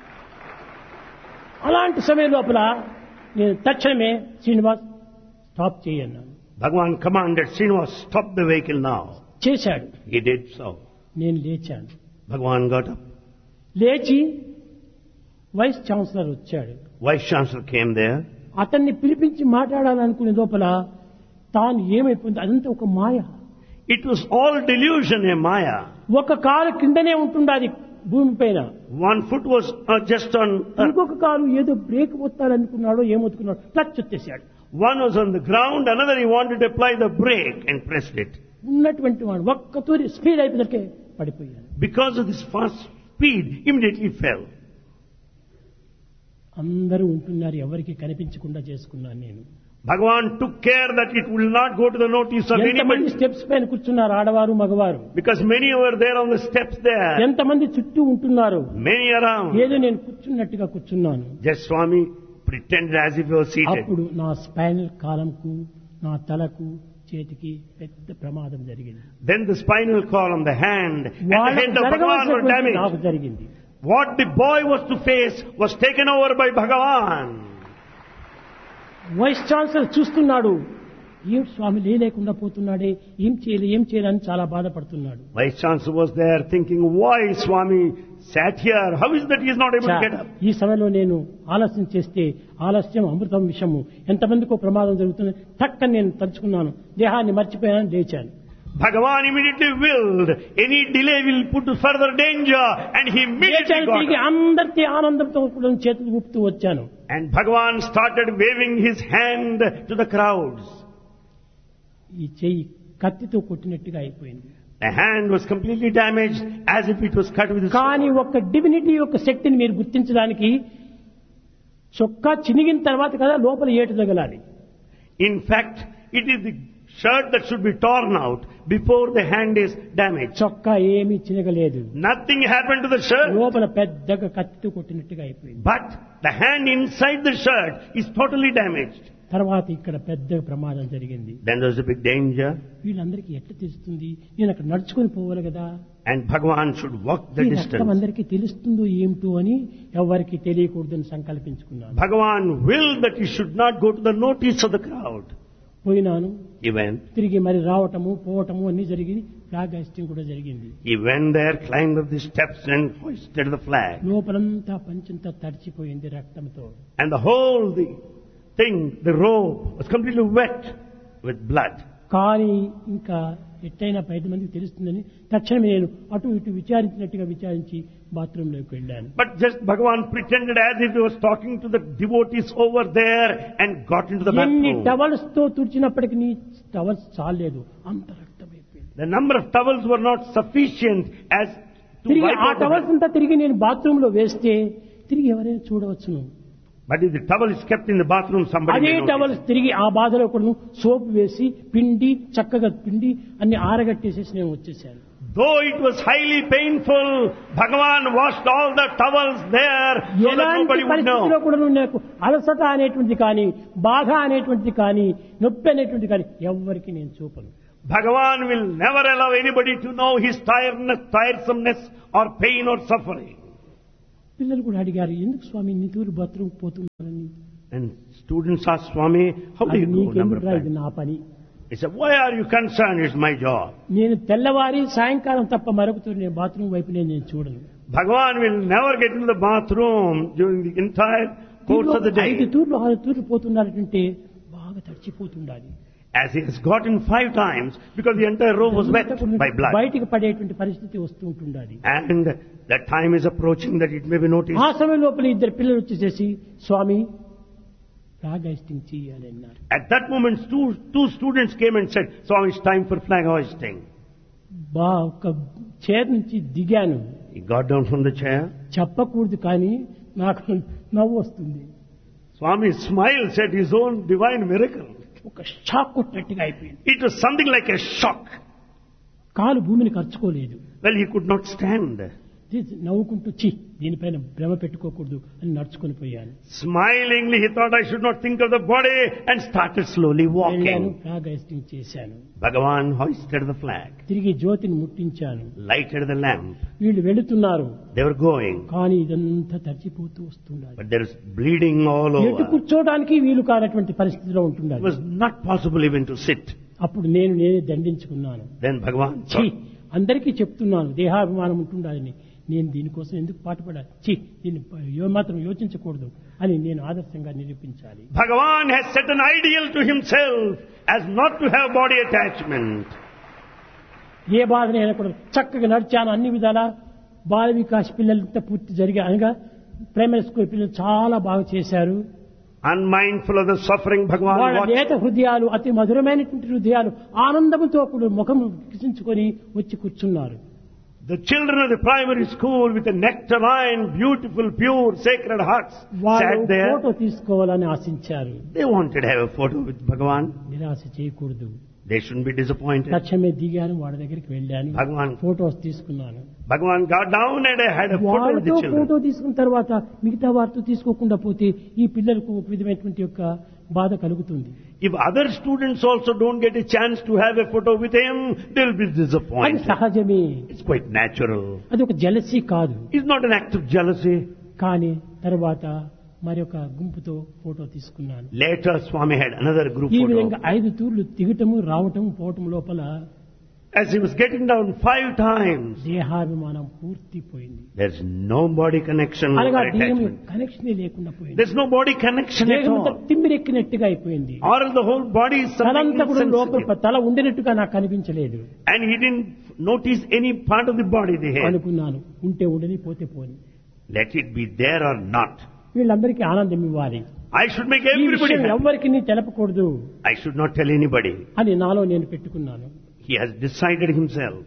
అలాంటి సమయం లోపల నేను తక్షణమే Srinivas stop చేయన్నాను. Bhagavan commanded Srinivas, stop the vehicle now. చేశాడు. He did so. నేను లేచాను. Bhagavan got up. లేచి వైస్ ఛాన్సలర్ వచ్చాడు. Vice Chancellor came there. అతన్ని పిలిపించి మాట్లాడాలనుకునే లోపల తాను ఏమైపోయింది, అదంతా ఒక మాయ. It was all delusion, a maya. ఒక కాలు కిందనే ఉంటుండాలి భూమి పైన, One foot was uh, just on earth. ఇంకొక కాలు ఏదో బ్రేక్ పొత్తాలనుకున్నాడో ఏమొత్తుకున్నాడు, క్లచ్ వచ్చేసాడు. One was on the ground, another he wanted to apply the brake and pressed it. ఉన్నటువంటి వాడు ఒక్క తూరి స్పీడ్ అయిపోయినకే పడిపోయాడు. Because of this fast speed, immediately fell. అందరూ ఉంటున్నారు, ఎవరికి కనిపించకుండా చేసుకున్నాను నేను. Bhagavan took care that it will not go to the notice of ఎంతమంది anybody. స్టెప్స్ పైన కూర్చున్నారు, ఆడవారు మగవారు. Because many were there on the steps there. ఎంతమంది చుట్టూ ఉంటున్నారు. Many around. ఏదో నేను కూర్చున్నట్టుగా కూర్చున్నాను. Just Swami pretended as if he was seated. అప్పుడు నా స్పైనల్ కాలంకు, నా తలకు, చేతికి పెద్ద ప్రమాదం జరిగింది. Then the spinal column, the hand, and the వాళ్ళకు head of Bhagavan were జరగవలసినటువంటి నాకు damaged. జరిగింది. What the boy was to face was taken over by Bhagavan. Vice chancellor చూస్తున్నాడు, ఏం స్వామి లేలేకుండా పోతున్నాడే, ఏం చేయలే ఏం చేయాలని చాలా బాధపడుతున్నాడు. Vice Chancellor was there thinking, why Swami sat here? How is that he is not able to get up? ఈ సమయంలో నేను ఆలస్యం చేస్తే ఆలస్యం అమృతం విషము, ఎంతమందికో ప్రమాదం జరుగుతుంది. టక్కని నేను తలుచుకున్నాను, దేహాన్ని మర్చిపోయాను, లేచాను. Bhagavan immediately willed, any delay will put to further danger, and he immediately got తిరిగి up. అందరికీ ఆనందంతో కూడా చేతులు ఊపుతూ వచ్చాను. And Bhagavan started waving his hand to the crowds. ఈ చెయ్యి కత్తితో కొట్టినట్టుగా అయిపోయింది. The hand was completely damaged as if it was cut with a కానీ sword. ఒక్క డివినిటీ యొక్క శక్తిని మీరు గుర్తించడానికి చొక్కా చినిగిన తర్వాత కదా లోపల ఏటు తగలాలి. In fact, it is the shirt that should be torn out before the hand is damaged. చొక్కా ఏమీ చినగలేదు, Nothing happened to the shirt, లోపల పెద్దగా కత్తితో కొట్టినట్టుగా అయిపోయింది. but the hand inside the shirt is totally damaged. తర్వాత ఇక్కడ పెద్ద ప్రమాదం జరిగింది. Then there was a big danger, వీళ్ళందరికీ ఎట్లా తెలుస్తుంది, నేను అక్కడ నడుచుకొని పోవాలి కదా, and Bhagavan should walk the ఈ రక్తం distance. అందరికీ తెలుస్తుందో ఏమిటో అని ఎవరికి తెలియకూడదని సంకల్పించుకున్నాను. Bhagavan willed that he should not go to the notice of the crowd. పోయినాను, He went. తిరిగి మరి రావటము పోవటము అన్ని జరిగింది. ఫ్లాగ్ హాయిస్టింగ్ కూడా జరిగింది. He went there, climbed up the steps and hoisted the flag. లోపలంతా పంచంతా తడిచిపోయింది రక్తంతో. And the whole the thing, the robe, was completely wet with blood. కానీ ఇంకా ఎట్టయినా పది మందికి తెలుస్తుందని తక్షణమే నేను అటు ఇటు విచారించినట్టుగా విచారించి బాత్రూంలోకి వెళ్ళాను. But just Bhagavan pretended as if he was talking to the devotees over there and got into the ఎన్ని bathroom. టవల్స్ తో తుడిచినప్పటికీ టవల్స్ చాలేదు, అంత రక్తం అయిపోయింది. The number of towels were not sufficient as to తిరిగి wipe ఆ out the towels blood. అంతా తిరిగి నేను బాత్రూమ్ లో వేస్తే తిరిగి ఎవరైనా చూడవచ్చును. But if the towel is kept in the bathroom, somebody అదే may notice. టవల్స్ తిరిగి ఆ బాధలో కూడా సోప్ వేసి పిండి చక్కగా పిండి అన్ని ఆరగట్టేసేసి నేను వచ్చేసాను. Though it was highly painful, Bhagavan washed all the towels there so that ఎలాంటి nobody would పరిస్థితిలో know. కూడా నాకు అలసట అనేటువంటిది కానీ బాధ అనేటువంటిది కానీ నొప్పి అనేటువంటిది కానీ ఎవ్వరికి నేను చూపను. Bhagavan will never allow anybody to know his tiredness, tiresomeness or pain or suffering. పిల్లలు కూడా అడిగారు, ఎందుకు స్వామి నీ తూరు బాత్రూమ్ పోతున్నారని. And students ask Swami, how do అది you go number నీకెందుకు of రా, ఇది times? నా పని. He said, why are you concerned? It's my job. నేను తెల్లవారి సాయంకాలం తప్ప మరొక తూరు నేను బాత్రూమ్ వైపు నేను నేను చూడను. Bhagavan will never get into the bathroom during the entire course of the ఐదు day. తూర్లు ఆరు తూర్లు పోతున్నారంటే బాగా తడిచిపోతుండాలి. As he has gotten five times because the entire room was wet by blood. బయటికి పడేటువంటి పరిస్థితి వస్తూ ఉంటుండాలి. And that time is approaching that it may be noticed. ఆ సమయం లోపల ఇద్దరు పిల్లలు వచ్చేసేసి స్వామి ఫ్లాగ్ హోయిస్టింగ్ చేయాలి అన్నారు. At that moment, two, two students came and said, Swami, it's time for flag hoisting. బా ఒక చైర్ నుంచి దిగాను. He got down from the chair. చెప్పకూడదు కానీ నాకు నవ్వు వస్తుంది. Swami smiled, said his own divine miracle. ఒక షాక్ కొట్టినట్టుగా అయిపోయింది. It was something like a shock. కాలు భూమిని ఖర్చుకోలేదు. Well, he could not stand. నవ్వుకుంటూ చి దీనిపైన భ్రమ పెట్టుకోకూడదు అని నడుచుకొని పోయాను. Smilingly, he thought I should not think of the body and started slowly వెళ్ళాను, walking. ఫ్లాగ్ హోయిస్టింగ్ చేశాను. Bhagavan hoisted the flag, తిరిగి జ్యోతిని ముట్టించాను. lighted the lamp. వీళ్ళు వెళుతున్నారు They were going, కానీ ఇదంతా తడిచిపోతూ వస్తున్నారు. but there is bleeding all ఎటు over. కూర్చోవడానికి వీలు కానటువంటి పరిస్థితిలో It ఉంటున్నారు. was not possible even to sit. అప్పుడు నేను నేనే దండించుకున్నాను. Then Bhagavan ఛీ thought, అందరికీ చెప్తున్నాను దేహాభిమానం ఉంటుండాలని, నేను దీనికోసం ఎందుకు పాటుపడాలి, ఛీ దీన్ని యో- మాత్రం యోచించకూడదు అని నేను ఆదర్శంగా నిరూపించాలి. Bhagavan has set an ideal to himself as not to have body attachment. ఏ బాధనైనా కూడా చక్కగా నడిచాను అన్ని విధాలా. బాల వికాస్ పిల్లలంతా పూర్తి జరిగా అనగా ప్రైమరీ స్కూల్ పిల్లలు చాలా బాగా చేశారు. Unmindful of the suffering, Bhagavan వాళ్ళ watched. లేత హృదయాలు అతి మధురమైనటువంటి హృదయాలు ఆనందంతో కూడా ముఖం కిసించుకొని వచ్చి కూర్చున్నారు. The children of the primary school with the nectarine, beautiful, pure, sacred hearts వాళ్ళు sat there. ఫోటో తీసుకోవాలని ఆశించారు. They wanted to have a photo with Bhagavan. నిరాశ చేయకూడదు. They shouldn't be disappointed. తక్షణమే దిగాను, వాళ్ళ దగ్గరికి వెళ్ళాను, Bhagavan, ఫోటోస్ తీసుకున్నాను. Bhagavan got down and I had a photo with వాళ్ళతో the children. ఫోటో తీసుకున్న తర్వాత మిగతా వారితో తీసుకోకుండా పోతే ఈ పిల్లలకు ఒక విధమైనటువంటి యొక్క బాధ కలుగుతుంది. If other students also don't get a chance to have a photo with him, they'll be అది disappointed. సహజమే. It's quite natural. అది ఒక జెలసీ కాదు. It's not an act of jealousy. కానీ తర్వాత మరొక గుంపుతో ఫోటో తీసుకున్నాను. Later, Swami had another group ఈ photo. విధంగా ఐదు తూర్లు దిగటము రావటం పోవటం లోపల As he was getting down five times, దేహాభిమానం పూర్తి పోయింది. there's no body connection or అనగా దేహం attachment. కనెక్షన్ లేకుండా పోయింది. There's no body connection at దేహం all. తిమ్మిరెక్కినట్టుగా అయిపోయింది. Or else the whole body is something తలంతా కూడా లోపల insensitive. తల ఉండినట్టుగా నాకు కనిపించలేదు. And he didn't notice any part of the body they had. అనుకున్నాను ఉంటే ఉండని పోతే పోని. Let it be there or not. వీళ్ళందరికీ ఆనందం ఇవ్వాలి. I should make ఈ everybody విషయం happy. ఎవరికి నీ తెలపకూడదు I should not tell anybody. అని నాలో నేను పెట్టుకున్నాను. He has decided himself.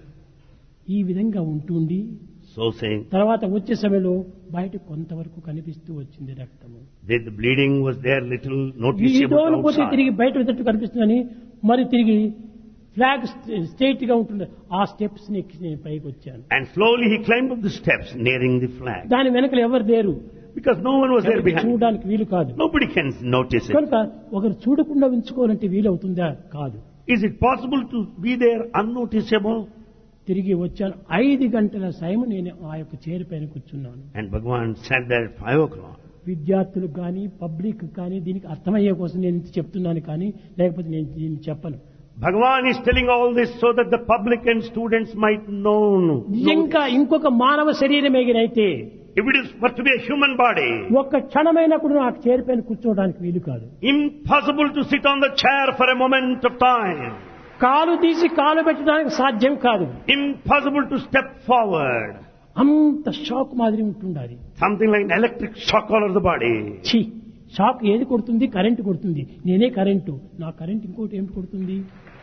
ఈ విధంగా ఉంటుండి So saying, తర్వాత వచ్చే సమయంలో బయట కొంతవరకు కనిపిస్తూ వచ్చింది రక్తము. that the bleeding was there little ఈ noticeable దోలు పోతే outside. తిరిగి బయట వచ్చేట్టు కనిపిస్తుందని మరి తిరిగి ఫ్లాగ్ స్ట్రైట్ గా ఉంటుంది ఆ స్టెప్స్ ని ఎక్కి నేను పైకి వచ్చాను. And slowly he climbed up the steps nearing the flag. దాని వెనకలు ఎవరు లేరు. Because no one was there behind. చూడడానికి వీలు కాదు. Nobody can notice it. కనుక ఒకరు చూడకుండా ఉంచుకోవాలంటే వీలు అవుతుందా? కాదు. Is it possible to be there unnoticeable? తిరిగి వచ్చాను. ఐదు గంటల సమయం నేను ఆ యొక్క చైర్ పైన కూర్చున్నాను. And Bhagavan sat there at five o'clock. విద్యార్థులకు కానీ పబ్లిక్ కానీ దీనికి అర్థమయ్యే కోసం నేను ఇంత చెప్తున్నాను కానీ లేకపోతే నేను దీన్ని చెప్పను. Bhagavan is telling all this so that the public and students might know. ఇంకా ఇంకొక మానవ శరీరం ఎగిరైతే If it is for to be a human body, ఒక్క క్షణమైనా కూడా నాకు చైర్ పైన కూర్చోవడానికి వీలు కాదు. impossible to sit on the chair for a moment of time. కాలు తీసి కాలు పెట్టడానికి సాధ్యం కాదు. Impossible to step forward. అంత షాక్ మాదిరి ఉంటుండాలి. Something like an electric shock all over the body. ఛీ, షాక్ ఏది కొడుతుంది? కరెంటు కొడుతుంది. నేనే కరెంటు. నా కరెంట్ ఇంకోటి ఏమిటి కొడుతుంది?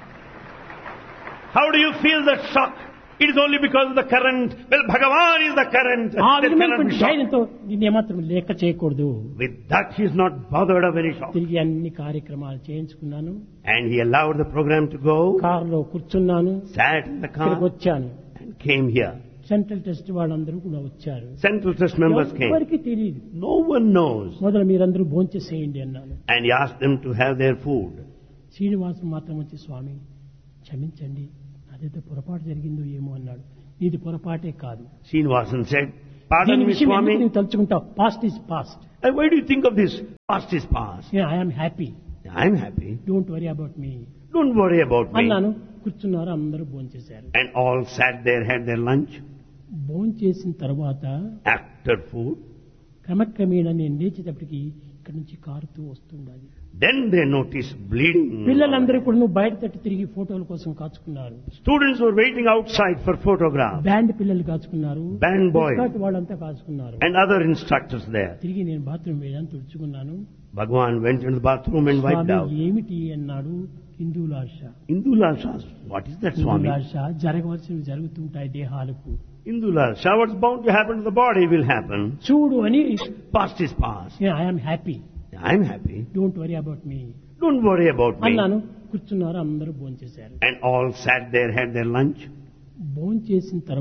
How do you feel that shock? It is only because of the current. Well, Bhagavan is the current. ఆ That cannot విధమైనటువంటి be shocked. ధైర్యంతో దీన్ని ఏమాత్రం లెక్క చేయకూడదు. With that, he is not bothered of any shock. తిరిగి అన్ని కార్యక్రమాలు చేయించుకున్నాను. And he allowed the program to go, కారులో కూర్చున్నాను. sat in the ఇక్కడికి car, వచ్చాను. and came here. Central trust వాళ్ళందరూ కూడా వచ్చారు. Central Trust members came. ఎవరికి తెలియదు. No one knows. మొదలు మీరందరూ భోంచేసేయండి అన్నాను. And he asked them to have their food. Srinivasam మాత్రం వచ్చి స్వామి క్షమించండి అదేదో పొరపాటు జరిగిందో ఏమో అన్నాడు. ఇది పొరపాటే కాదు. Srinivasan said, pardon దీని me, విషయం ఎందుకు Swami. నీవు తలుచుకుంటావు? Past is past. And why do you think of this? Past is past. I'm happy. I'm happy. Don't worry about me Don't worry about me. అన్నాను. కూర్చున్నారు, అందరూ భోంచేశారు. And all sat there, had their lunch. భోంచేసిన తర్వాత After food, క్రమక్రమేణా నేను లేచేటప్పటికి ఇక్కడ నుంచి కారుతూ వస్తుండాలి. then they noticed bleeding. పిల్లలందరూ కూడా బయట తట్టు తిరిగి ఫోటోల కోసం కాచుకున్నారు. Students were waiting outside for photographs. Band పిల్లలు కాచుకున్నారు. Band boys. ఎస్కార్ట్ వాళ్ళంతా కాచుకున్నారు. And other instructors there. తిరిగి నేను బాత్రూమ్ వేయడానికి తుడుచుకున్నాను. Bhagavan went into the bathroom and wiped out. స్వామి ఏమిటి అన్నాడు. హిందూలాశ. Indulal asked, what is that, Swami? హిందూలాశ జరగవలసినవి జరుగుతుంటాయి దేహాలకు. Indulal, what's bound to happen to the body will happen. చూడు అని Past is past. I'm happy. I'm happy. Don't worry about me Don't worry about me. అన్నాను. కూర్చున్నారు, అందరూ భోంచేశారు. And all sat there, had their lunch. భోంచేసిన తర్వాత